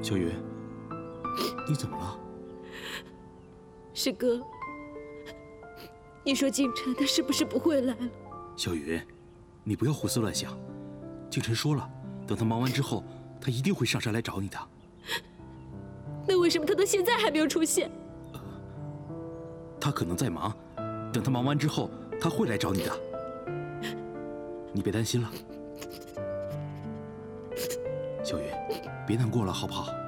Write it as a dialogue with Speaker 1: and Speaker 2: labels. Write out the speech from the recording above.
Speaker 1: 小云，你怎么了？
Speaker 2: 师哥，你说京晨他是不是不会来了？
Speaker 1: 小云，你不要胡思乱想。京晨说了，等他忙完之后，他一定会上山来找你的。
Speaker 2: 那为什么他到现在还没有出现？
Speaker 1: 他可能在忙，等他忙完之后，他会来找你的。你别担心了，小云，别难过了，好不好？